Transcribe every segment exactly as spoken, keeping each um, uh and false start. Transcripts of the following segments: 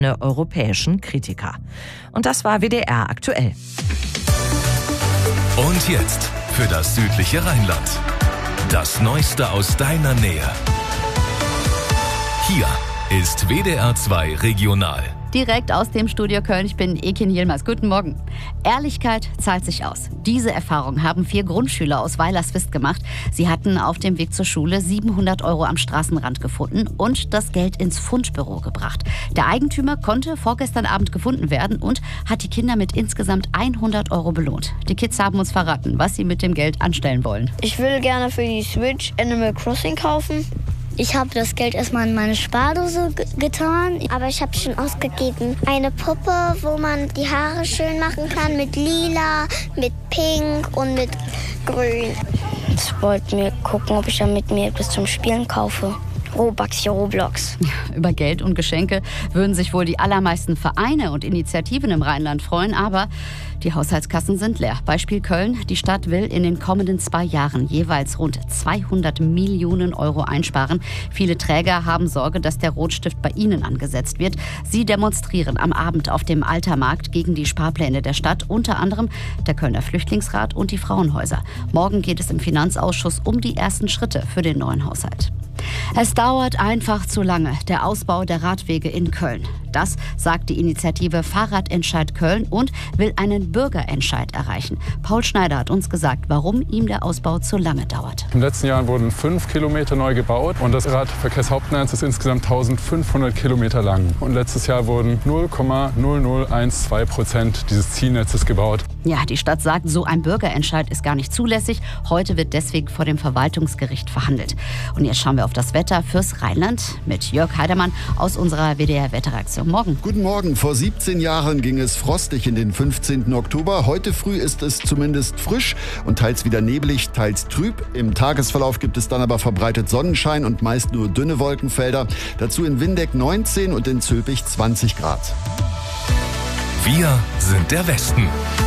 europäischen Kritiker. Und das war W D R aktuell. Und jetzt für das südliche Rheinland. Das Neueste aus deiner Nähe. Hier ist W D R zwei Regional. Direkt aus dem Studio Köln, ich bin Ekin Yilmaz. Guten Morgen. Ehrlichkeit zahlt sich aus. Diese Erfahrung haben vier Grundschüler aus Weilerswist gemacht. Sie hatten auf dem Weg zur Schule siebenhundert Euro am Straßenrand gefunden und das Geld ins Fundbüro gebracht. Der Eigentümer konnte vorgestern Abend gefunden werden und hat die Kinder mit insgesamt hundert Euro belohnt. Die Kids haben uns verraten, was sie mit dem Geld anstellen wollen. Ich will gerne für die Switch Animal Crossing kaufen. Ich habe das Geld erstmal in meine Spardose g- getan, aber ich habe schon ausgegeben. Eine Puppe, wo man die Haare schön machen kann mit lila, mit pink und mit grün. Ich wollte mir gucken, ob ich damit mir etwas zum Spielen kaufe. Robux, hier Roblox. Über Geld und Geschenke würden sich wohl die allermeisten Vereine und Initiativen im Rheinland freuen, aber die Haushaltskassen sind leer. Beispiel Köln. Die Stadt will in den kommenden zwei Jahren jeweils rund zweihundert Millionen Euro einsparen. Viele Träger haben Sorge, dass der Rotstift bei ihnen angesetzt wird. Sie demonstrieren am Abend auf dem Altermarkt gegen die Sparpläne der Stadt, unter anderem der Kölner Flüchtlingsrat und die Frauenhäuser. Morgen geht es im Finanzausschuss um die ersten Schritte für den neuen Haushalt. Es dauert einfach zu lange, der Ausbau der Radwege in Köln. Das sagt die Initiative Fahrradentscheid Köln und will einen Bürgerentscheid erreichen. Paul Schneider hat uns gesagt, warum ihm der Ausbau zu lange dauert. In den letzten Jahren wurden fünf Kilometer neu gebaut und das Radverkehrshauptnetz ist insgesamt eintausendfünfhundert Kilometer lang. Und letztes Jahr wurden null Komma null null eins zwei Prozent dieses Zielnetzes gebaut. Ja, die Stadt sagt, so ein Bürgerentscheid ist gar nicht zulässig. Heute wird deswegen vor dem Verwaltungsgericht verhandelt. Und jetzt schauen wir auf das Wetter fürs Rheinland mit Jörg Heidermann aus unserer W D R-Wetterredaktion. Morgen. Guten Morgen. Vor siebzehn Jahren ging es frostig in den fünfzehnten Oktober. Heute früh ist es zumindest frisch und teils wieder neblig, teils trüb. Im Tagesverlauf gibt es dann aber verbreitet Sonnenschein und meist nur dünne Wolkenfelder. Dazu in Windeck neunzehn und in Zülpich zwanzig Grad. Wir sind der Westen.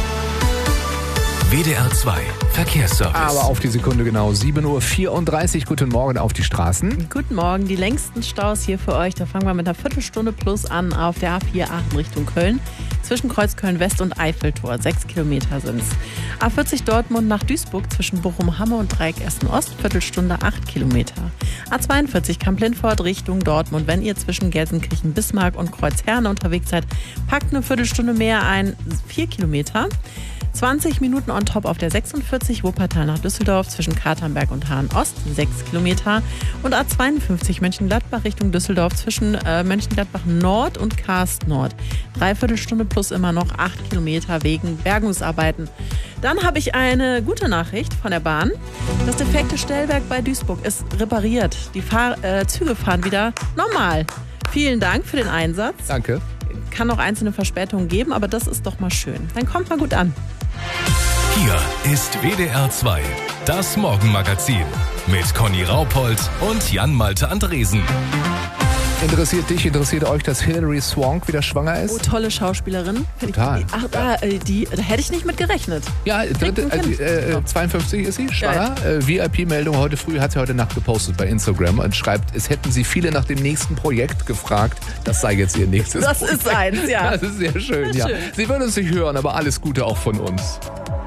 W D R zwei Verkehrsservice. Aber auf die Sekunde genau sieben Uhr vierunddreißig. Guten Morgen auf die Straßen. Guten Morgen, die längsten Staus hier für euch. Da fangen wir mit einer Viertelstunde plus an auf der A vier Aachen Richtung Köln. Zwischen Kreuzköln West und Eiffeltor. Sechs Kilometer sind's. A vierzig Dortmund nach Duisburg zwischen Bochum-Hamme und Dreieck Essen-Ost. Viertelstunde acht Kilometer. A zweiundvierzig Kamp-Lindfort Richtung Dortmund. Wenn ihr zwischen Gelsenkirchen, Bismarck und Kreuzherne unterwegs seid, packt eine Viertelstunde mehr ein. Vier Kilometer. zwanzig Minuten on top auf der sechsundvierzig Wuppertal nach Düsseldorf zwischen Katernberg und Hahn-Ost, sechs Kilometer. Und A zweiundfünfzig Mönchengladbach Richtung Düsseldorf zwischen äh, Mönchengladbach Nord und Karst Nord. Dreiviertelstunde plus immer noch acht Kilometer wegen Bergungsarbeiten. Dann habe ich eine gute Nachricht von der Bahn. Das defekte Stellwerk bei Duisburg ist repariert. Die Fahr- äh, Züge fahren wieder normal. Vielen Dank für den Einsatz. Danke. Kann noch einzelne Verspätungen geben, aber das ist doch mal schön. Dann kommt mal gut an. Hier ist W D R zwei, das Morgenmagazin mit Conny Raupold und Jan-Malte Andresen. Interessiert dich, interessiert euch, dass Hilary Swank wieder schwanger ist? Oh, tolle Schauspielerin. Total. Ich, ach, da, die, da hätte ich nicht mit gerechnet. Ja, dritte, äh, äh, zweiundfünfzig ist sie, schwanger. Äh, V I P-Meldung heute früh, hat sie heute Nacht gepostet bei Instagram und schreibt, es hätten sie viele nach dem nächsten Projekt gefragt. Das sei jetzt ihr nächstes Das Projekt. ist eins, ja. Das ist sehr schön, Sehr ja. schön. Sie würden uns nicht hören, aber alles Gute auch von uns.